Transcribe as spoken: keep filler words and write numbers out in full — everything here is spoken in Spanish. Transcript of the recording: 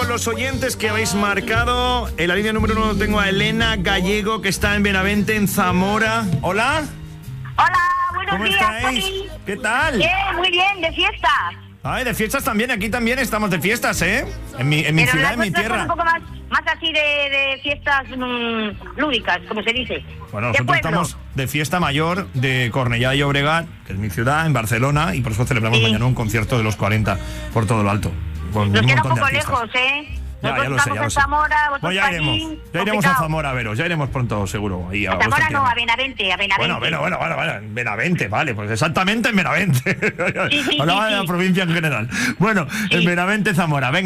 los oyentes que habéis marcado. En la línea número uno tengo a Elena Gallego, que está en Benavente, en Zamora. Hola. Hola, buenos ¿Cómo días, estáis? Tony. ¿Qué tal? Bien, muy bien, de fiestas. Ay, de fiestas también, aquí también estamos de fiestas, ¿eh? En mi, en mi Pero ciudad, las en mi nuestras son tierra. un poco más, más así de, de fiestas mmm, lúdicas, como se dice. Bueno, de nosotros pueblo. estamos de fiesta mayor de Cornellá y Llobregat, que es mi ciudad, en Barcelona, y por eso celebramos Sí. mañana un concierto de los cuarenta por todo lo alto. Con Nos un queda un montón de poco artistas. lejos, ¿eh? Ya, Nosotros ya lo sé, estamos ya lo en sé. Zamora, vosotros Pues ya iremos, allí, ya iremos a complicado. Zamora a veros, ya iremos pronto, seguro. Ahí a A vuestra Zamora no, tierra. a Benavente, a Benavente. Bueno, bueno, bueno, bueno, bueno, en Benavente, vale, pues exactamente en Benavente. Sí, sí, Hablaba sí, de la sí. provincia en general. Bueno, Sí. en Benavente, Zamora. Venga.